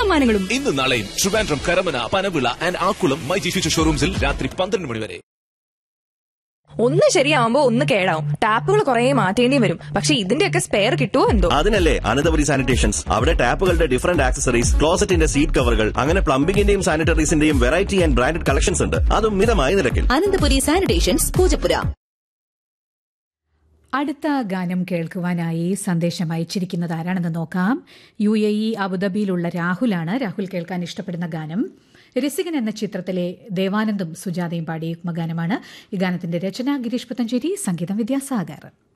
സമ്മാനങ്ങളും. ഇന്ന് നാളെയും ട്രിവാൻഡ്രം, കരമന, പനവിള ആൻഡ് ആക്കുളം മൈജി ഫ്യൂച്ചർ ഷോറൂംസിൽ രാത്രി 12 മണി വരെ. ഒന്ന് ശരിയാവുമ്പോ ഒന്ന് കേടാവും. ടാപ്പുകൾ കുറെ മാറ്റേണ്ടി വരും. പക്ഷെ ഇതിന്റെയൊക്കെ സ്പെയർ കിട്ടുമോ എന്തോ. അതിനല്ലേ അനന്തപുരി സാനിറ്റേഷൻസ്. അവിടെ ടാപ്പുകളുടെ ഡിഫറന്റ് ആക്സസറീസ്, ക്ലോസറ്റിന്റെ സീറ്റ് കവറുകൾ, അങ്ങനെ പ്ലംബിംഗിന്റെയും സാനിറ്ററീസിന്റെയും വെറൈറ്റി ആൻഡ് ബ്രാൻഡഡ് കളക്ഷൻസ് ഉണ്ട്. അതും മിതമായ നിരക്കിൽ. അനന്തപുരി സാനിറ്റേഷൻസ്, പൂജപ്പുര. അടുത്ത ഗാനം കേൾക്കുവാനായി സന്ദേശം അയച്ചിരിക്കുന്നത് ആരാണെന്ന് നോക്കാം. UAE അബുദാബിയിലുള്ള രാഹുലാണ്. രാഹുൽ കേൾക്കാൻ ഇഷ്ടപ്പെടുന്ന ഗാനം രസികൻ എന്ന ചിത്രത്തിലെ ദേവാനന്ദും സുജാതയും പാടിയ യുഗ്മഗാനമാണ്. ഈ ഗാനത്തിന്റെ രചന ഗിരീഷ് പുത്തഞ്ചേരി, സംഗീതം വിദ്യാസാഗർ.